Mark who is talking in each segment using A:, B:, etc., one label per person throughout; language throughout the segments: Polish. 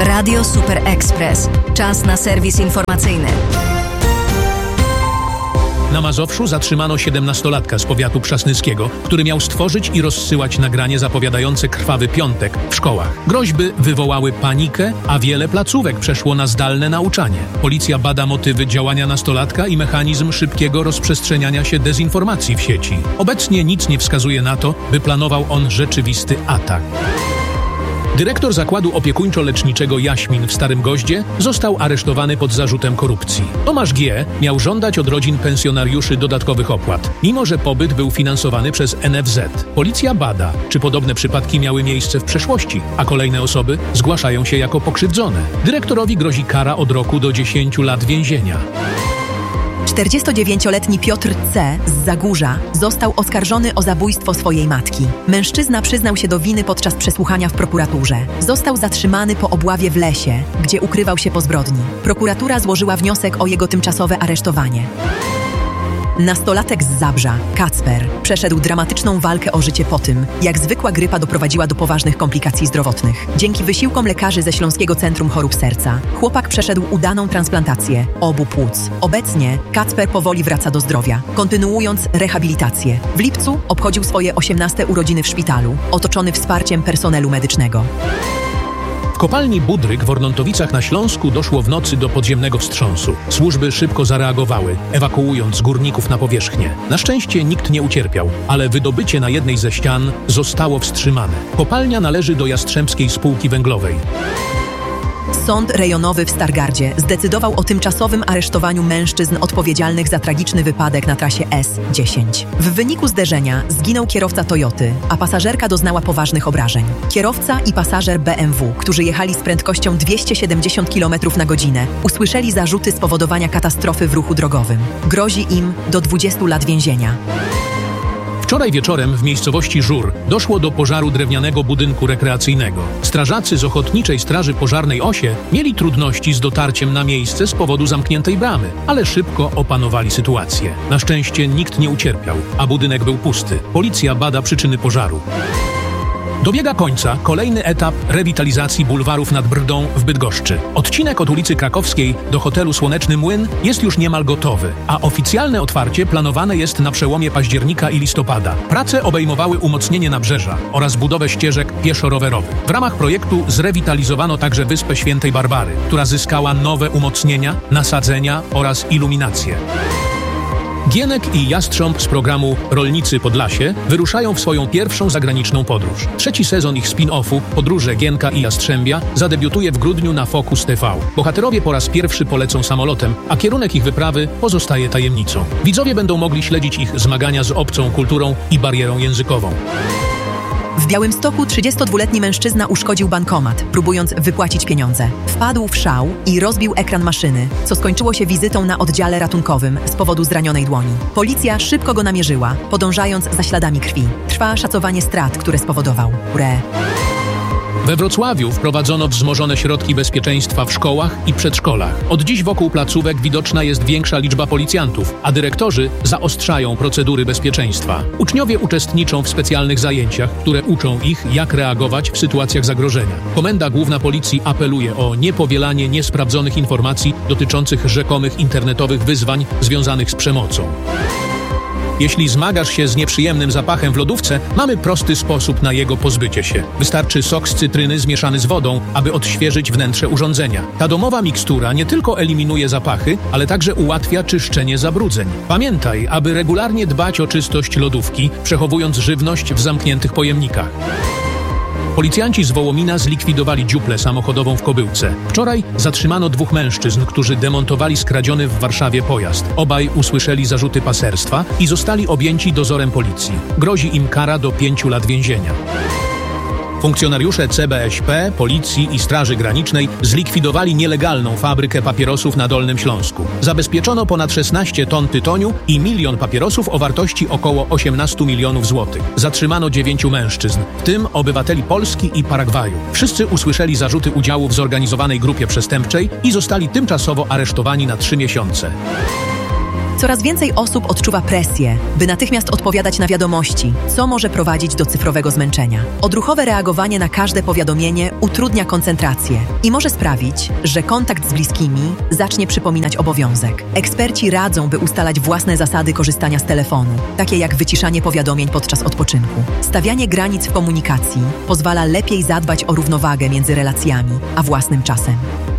A: Radio Super Express. Czas na serwis informacyjny.
B: Na Mazowszu zatrzymano 17-latka z powiatu przasnyskiego, który miał stworzyć i rozsyłać nagranie zapowiadające krwawy piątek w szkołach. Groźby wywołały panikę, a wiele placówek przeszło na zdalne nauczanie. Policja bada motywy działania nastolatka i mechanizm szybkiego rozprzestrzeniania się dezinformacji w sieci. Obecnie nic nie wskazuje na to, by planował on rzeczywisty atak. Dyrektor zakładu opiekuńczo-leczniczego Jaśmin w Starym Goździe został aresztowany pod zarzutem korupcji. Tomasz G. miał żądać od rodzin pensjonariuszy dodatkowych opłat, mimo że pobyt był finansowany przez NFZ. Policja bada, czy podobne przypadki miały miejsce w przeszłości, a kolejne osoby zgłaszają się jako pokrzywdzone. Dyrektorowi grozi kara od roku do 10 lat więzienia.
C: 49-letni Piotr C. z Zagórza został oskarżony o zabójstwo swojej matki. Mężczyzna przyznał się do winy podczas przesłuchania w prokuraturze. Został zatrzymany po obławie w lesie, gdzie ukrywał się po zbrodni. Prokuratura złożyła wniosek o jego tymczasowe aresztowanie. Nastolatek z Zabrza, Kacper, przeszedł dramatyczną walkę o życie po tym, jak zwykła grypa doprowadziła do poważnych komplikacji zdrowotnych. Dzięki wysiłkom lekarzy ze Śląskiego Centrum Chorób Serca, chłopak przeszedł udaną transplantację obu płuc. Obecnie Kacper powoli wraca do zdrowia, kontynuując rehabilitację. W lipcu obchodził swoje 18 urodziny w szpitalu, otoczony wsparciem personelu medycznego.
B: W kopalni Budryk w Ornontowicach na Śląsku doszło w nocy do podziemnego wstrząsu. Służby szybko zareagowały, ewakuując górników na powierzchnię. Na szczęście nikt nie ucierpiał, ale wydobycie na jednej ze ścian zostało wstrzymane. Kopalnia należy do Jastrzębskiej Spółki Węglowej.
C: Sąd rejonowy w Stargardzie zdecydował o tymczasowym aresztowaniu mężczyzn odpowiedzialnych za tragiczny wypadek na trasie S10. W wyniku zderzenia zginął kierowca Toyoty, a pasażerka doznała poważnych obrażeń. Kierowca i pasażer BMW, którzy jechali z prędkością 270 km na godzinę, usłyszeli zarzuty spowodowania katastrofy w ruchu drogowym. Grozi im do 20 lat więzienia.
B: Wczoraj wieczorem w miejscowości Żur doszło do pożaru drewnianego budynku rekreacyjnego. Strażacy z Ochotniczej Straży Pożarnej Osie mieli trudności z dotarciem na miejsce z powodu zamkniętej bramy, ale szybko opanowali sytuację. Na szczęście nikt nie ucierpiał, a budynek był pusty. Policja bada przyczyny pożaru. Dobiega końca kolejny etap rewitalizacji bulwarów nad Brdą w Bydgoszczy. Odcinek od ulicy Krakowskiej do hotelu Słoneczny Młyn jest już niemal gotowy, a oficjalne otwarcie planowane jest na przełomie października i listopada. Prace obejmowały umocnienie nabrzeża oraz budowę ścieżek pieszo-rowerowych. W ramach projektu zrewitalizowano także Wyspę Świętej Barbary, która zyskała nowe umocnienia, nasadzenia oraz iluminację. Gienek i Jastrząb z programu Rolnicy Podlasie wyruszają w swoją pierwszą zagraniczną podróż. Trzeci sezon ich spin-offu Podróże Gienka i Jastrzębia zadebiutuje w grudniu na Focus TV. Bohaterowie po raz pierwszy polecą samolotem, a kierunek ich wyprawy pozostaje tajemnicą. Widzowie będą mogli śledzić ich zmagania z obcą kulturą i barierą językową.
C: W Białymstoku 32-letni mężczyzna uszkodził bankomat, próbując wypłacić pieniądze. Wpadł w szał i rozbił ekran maszyny, co skończyło się wizytą na oddziale ratunkowym z powodu zranionej dłoni. Policja szybko go namierzyła, podążając za śladami krwi. Trwa szacowanie strat, które spowodował.
B: We Wrocławiu wprowadzono wzmożone środki bezpieczeństwa w szkołach i przedszkolach. Od dziś wokół placówek widoczna jest większa liczba policjantów, a dyrektorzy zaostrzają procedury bezpieczeństwa. Uczniowie uczestniczą w specjalnych zajęciach, które uczą ich, jak reagować w sytuacjach zagrożenia. Komenda Główna Policji apeluje o niepowielanie niesprawdzonych informacji dotyczących rzekomych internetowych wyzwań związanych z przemocą. Jeśli zmagasz się z nieprzyjemnym zapachem w lodówce, mamy prosty sposób na jego pozbycie się. Wystarczy sok z cytryny zmieszany z wodą, aby odświeżyć wnętrze urządzenia. Ta domowa mikstura nie tylko eliminuje zapachy, ale także ułatwia czyszczenie zabrudzeń. Pamiętaj, aby regularnie dbać o czystość lodówki, przechowując żywność w zamkniętych pojemnikach. Policjanci z Wołomina zlikwidowali dziuplę samochodową w Kobyłce. Wczoraj zatrzymano 2 mężczyzn, którzy demontowali skradziony w Warszawie pojazd. Obaj usłyszeli zarzuty paserstwa i zostali objęci dozorem policji. Grozi im kara do 5 lat więzienia. Funkcjonariusze CBŚP, Policji i Straży Granicznej zlikwidowali nielegalną fabrykę papierosów na Dolnym Śląsku. Zabezpieczono ponad 16 ton tytoniu i 1 milion papierosów o wartości około 18 milionów złotych. Zatrzymano 9 mężczyzn, w tym obywateli Polski i Paragwaju. Wszyscy usłyszeli zarzuty udziału w zorganizowanej grupie przestępczej i zostali tymczasowo aresztowani na 3 miesiące.
C: Coraz więcej osób odczuwa presję, by natychmiast odpowiadać na wiadomości, co może prowadzić do cyfrowego zmęczenia. Odruchowe reagowanie na każde powiadomienie utrudnia koncentrację i może sprawić, że kontakt z bliskimi zacznie przypominać obowiązek. Eksperci radzą, by ustalać własne zasady korzystania z telefonu, takie jak wyciszanie powiadomień podczas odpoczynku. Stawianie granic w komunikacji pozwala lepiej zadbać o równowagę między relacjami a własnym czasem.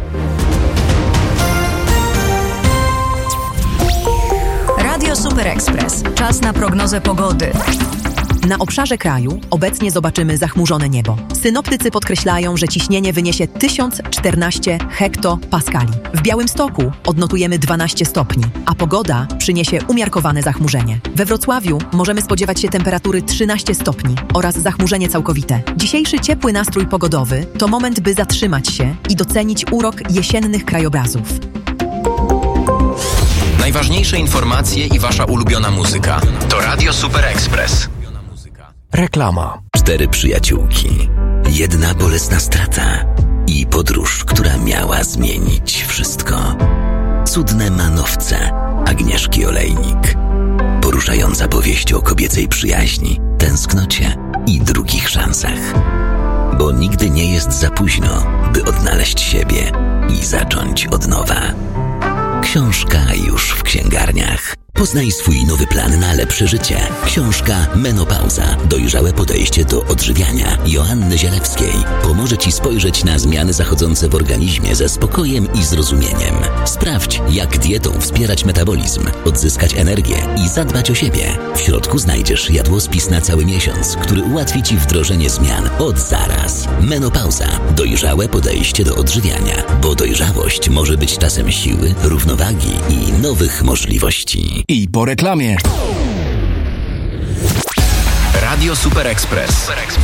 A: Radio Super Express. Czas na prognozę pogody.
C: Na obszarze kraju obecnie zobaczymy zachmurzone niebo. Synoptycy podkreślają, że ciśnienie wyniesie 1014 hektopaskali. W Białymstoku odnotujemy 12 stopni, a pogoda przyniesie umiarkowane zachmurzenie. We Wrocławiu możemy spodziewać się temperatury 13 stopni oraz zachmurzenie całkowite. Dzisiejszy ciepły nastrój pogodowy to moment, by zatrzymać się i docenić urok jesiennych krajobrazów.
D: Najważniejsze informacje i wasza ulubiona muzyka to Radio Super Express.
E: Reklama.
F: 4 przyjaciółki, 1 bolesna strata i podróż, która miała zmienić wszystko. Cudne manowce Agnieszki Olejnik. Poruszająca powieść o kobiecej przyjaźni, tęsknocie i drugich szansach. Bo nigdy nie jest za późno, by odnaleźć siebie i zacząć od nowa. Książka już w księgarniach. Poznaj swój nowy plan na lepsze życie. Książka Menopauza. Dojrzałe podejście do odżywiania Joanny Zielewskiej pomoże Ci spojrzeć na zmiany zachodzące w organizmie ze spokojem i zrozumieniem. Sprawdź, jak dietą wspierać metabolizm, odzyskać energię i zadbać o siebie. W środku znajdziesz jadłospis na cały miesiąc, który ułatwi Ci wdrożenie zmian od zaraz. Menopauza. Dojrzałe podejście do odżywiania, bo dojrzałość może być czasem siły, równowagi i nowych możliwości.
E: I po reklamie.
D: Radio Super Express.